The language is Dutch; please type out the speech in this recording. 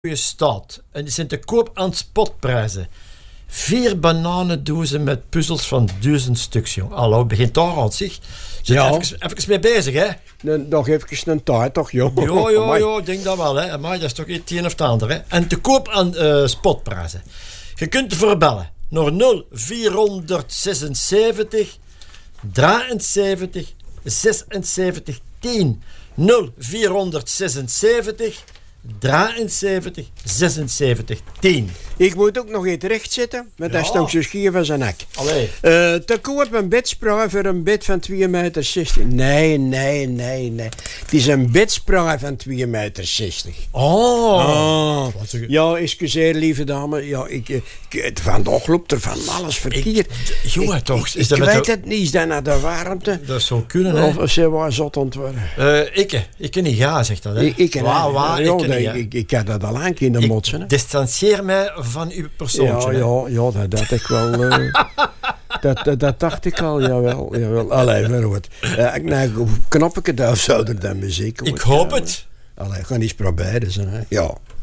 staat. En die zijn te koop aan spotprijzen. 4 bananendozen met puzzels van 1000 stuks, jong. Hallo, begint daar al, zeg. Zit even mee bezig, hè? Nog even een tijd, toch, joh? Jo, ik denk dat wel, hè. Maar dat is toch het een of het ander, hè. En te koop aan spotprijzen. Je kunt ervoor bellen. Naar 0476 73 76 10. 0476 73 76 10. Ik moet ook nog iets rechtzetten, maar dat is toch zo schier van zijn nek. Allee. Te koop een bedspraai voor een bed van 2,60 meter. Nee. Het is een bedspraai van 2,60 meter. Ja, excuseer, lieve dame. Ja, vandaag loopt er van alles verkeerd. Jongen, toch. Ik weet het niet. Is dat naar de warmte? Dat zou kunnen, hè. Of ze was zot ontworpen. Ik niet ga, zegt dat, hè. Ik had dat al aan kunnen motsen. Ik distancieer mij van uw persoontje. Ja, dat ik wel. Dat dacht ik al, jawel. Allee, maar goed. Knop ik het af, zou er dan muziek. Ik hoop het. Allee, ga eens proberen. Hè. Ja.